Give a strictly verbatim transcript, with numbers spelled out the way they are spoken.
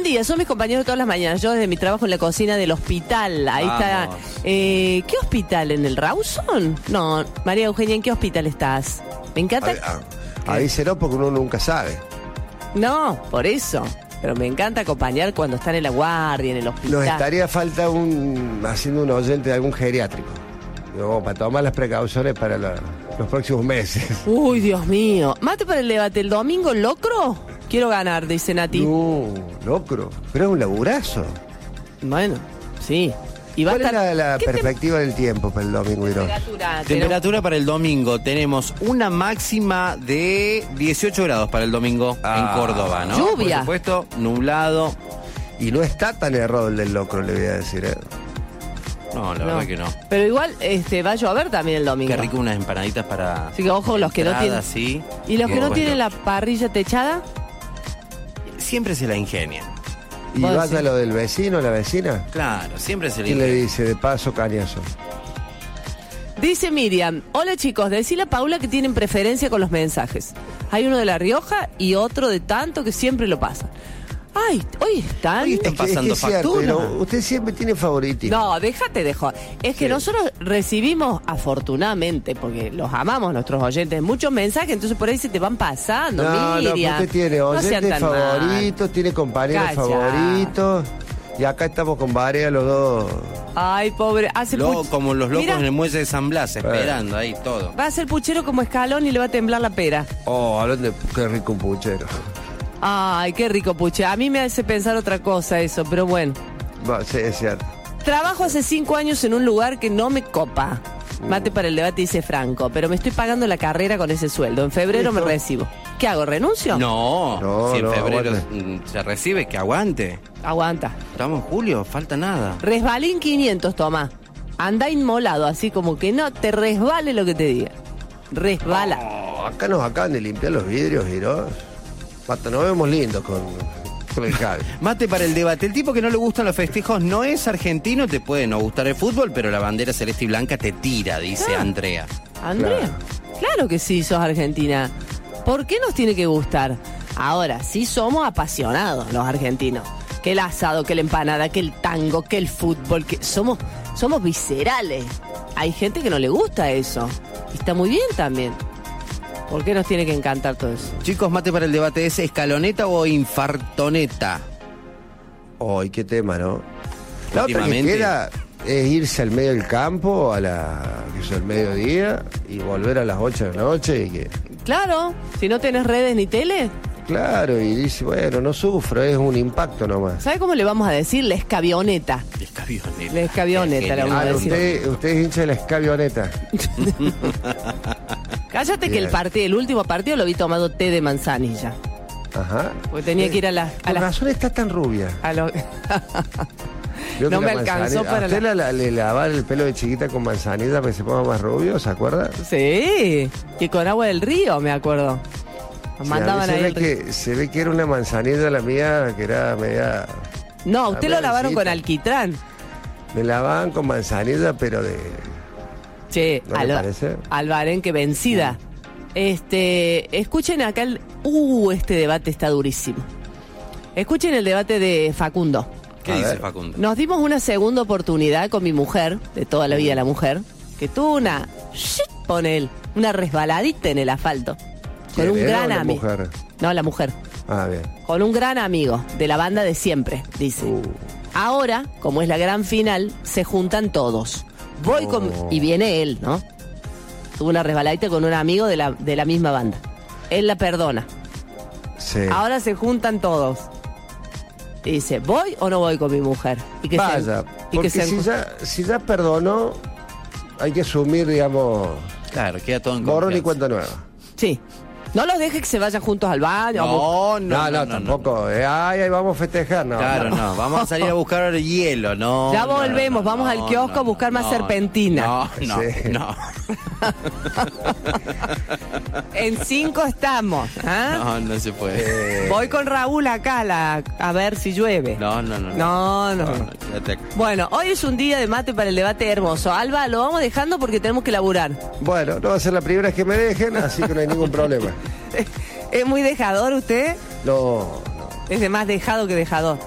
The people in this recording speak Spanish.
día, son mis compañeros todas las mañanas. Yo desde mi trabajo en la cocina del hospital. Ahí Vamos. está. Eh, ¿Qué hospital? ¿En el Rawson? No, María Eugenia, ¿en qué hospital estás? Me encanta. A- a- Avíselo porque uno nunca sabe. No, por eso. Pero me encanta acompañar cuando están en la guardia, en el hospital. Nos estaría falta un haciendo un oyente de algún geriátrico. Digo, para tomar las precauciones para la- los próximos meses. Uy, Dios mío. Mate para el debate. ¿El domingo locro? Quiero ganar, dice Nati. No, locro. Pero es un laburazo. Bueno, sí. Y va a ¿Cuál es estar... la, la ¿Qué tem- perspectiva del tiempo para el domingo, Iro? temperatura? Temperatura para el domingo. Tenemos una máxima de dieciocho grados para el domingo Ah, en Córdoba, ¿no? lluvia. Por supuesto, nublado. Y no está tan errado el del locro, le voy a decir. ¿eh? No, la No. verdad que no. Pero igual este, va a llover también el domingo. Qué rico unas empanaditas para... Así que ojo, los que no tienen... entrada, sí. ¿Y los que no bueno, tienen la parrilla techada? Siempre se la ingenian. ¿Y Vos vaya sí. lo del vecino, la vecina? Claro, siempre se la ¿Quién le ingenian. dice? De paso, cañazo. Dice Miriam, hola chicos, decile a Paula que tienen preferencia con los mensajes. Hay uno de La Rioja y otro de tanto que siempre lo pasa. Ay, hoy están... Hoy están Es que- es que pasando es cierto, factura. Iro, usted siempre tiene favoritismo. No, déjate de joder. Es que Sí. nosotros recibimos, afortunadamente, porque los amamos, nuestros oyentes, muchos mensajes, entonces por ahí se te van pasando, No, no, pero Miriam. usted tiene No sean oyentes tan mal. favoritos, tiene compañeros Calla. favoritos. Y acá estamos con varias los dos. Ay, pobre, hace Lo- puch- como los locos Mira, en el muelle de San Blas, esperando ahí todo. va a ser puchero como escalón y le va a temblar la pera. Oh, hablando de qué rico un puchero. Ay, qué rico puche. A mí me hace pensar otra cosa eso, pero bueno. Va, sí, es cierto. Trabajo hace cinco años en un lugar que no me copa. Mate para el debate, dice Franco, pero me estoy pagando la carrera con ese sueldo. En febrero me Listo. recibo. ¿Qué hago? ¿Renuncio? No, No, si en no, febrero aguante. mm, se recibe, que aguante. Aguanta. Estamos en julio, falta nada. Resbalín quinientos, toma. Anda inmolado, así como que no te resbale lo que te diga. Resbala. Oh, acá nos acaban de limpiar los vidrios, Iro. Pato, nos vemos lindos con, con el cable. Mate para el debate. El tipo que no le gustan los festejos no es argentino, te puede no gustar el fútbol, pero la bandera celeste y blanca te tira, dice Ah. Andrea. Andrea, claro. que sí, sos argentina. ¿Por qué nos tiene que gustar? Ahora, sí somos apasionados los argentinos. Que el asado, que la empanada, que el tango, que el fútbol, que somos, somos viscerales. Hay gente que no le gusta eso. Y está muy bien también. ¿Por qué nos tiene que encantar todo eso? Chicos, mate para el debate, ¿es escaloneta o infartoneta? Ay, qué tema, ¿no? La otra que Últimamente. queda es irse al medio del campo a la, que es el mediodía y volver a las ocho de la noche y que, Claro, si no tenés redes ni tele, claro, y dice, bueno, no sufro, es un impacto nomás. ¿sabe cómo le vamos a decir? La escavioneta. Escabioneta. La escabioneta, la vamos a Ah, decir. usted, usted es hincha de la escavioneta. Cállate que el Bien. partido, el último partido lo vi tomado té de manzanilla. Ajá. Porque tenía que ir a las... A Con las razón está tan rubia. a lo- Vio No que me la alcanzó manzanilla- para ¿A usted la- la, la- le lavaba el pelo de chiquita con manzanilla para que se ponga más rubio, ¿se acuerda? Sí, que con agua del río, me acuerdo. Nos Sí, a mí mandaban se ahí ve al río. que Se ve que era una manzanilla la mía que era media... No, usted a lo ver, lavaron sí. con alquitrán. Me lavaban con manzanilla, pero de... Che, ¿No le Alba- parece? Albarenque vencida. Este, escuchen acá el... Uh, este debate está durísimo. Escuchen el debate de Facundo. ¿Qué A dice ver. Facundo? Nos dimos una segunda oportunidad con mi mujer, de toda la vida la mujer, que tuvo una... shit, pone él, una resbaladita en el asfalto. Con ¿Quién un era o gran la amigo. mujer? No, la mujer. Ah, bien. Con un gran amigo de la banda de siempre, dice. Uh. Ahora, como es la gran final, se juntan todos. Voy Oh. con... Y viene él, ¿no? Tuvo una resbaladita con un amigo de la, de la misma banda. Él la perdona. Sí. Ahora se juntan todos. Y dice, ¿voy o no voy con mi mujer? Y que se- Vaya, y porque que se- si, ya, si ya perdonó, hay que asumir, digamos, Claro, queda todo en borrón y confianza. cuenta nueva. Sí. No los dejes que se vayan juntos al baño. No, no, No, no, tampoco. eh, ay, ay, vamos a festejar, no. Claro, no. Vamos a salir a buscar hielo, no. Ya no, volvemos, no, vamos no, al kiosco no, a buscar no, más no, serpentina. No, no, Sí. no. En cinco estamos. ¿ah? No, no se puede. Eh, Voy con Raúl acá a, la- a ver si llueve. No, no, no. No, no. quédate acá. Bueno, hoy es un día de mate para el debate hermoso. Alba, lo vamos dejando porque tenemos que laburar. Bueno, no va a ser la primera vez que me dejen, así que no hay ningún problema. ¿Es muy dejador usted? No, no. Es de más dejado que dejador.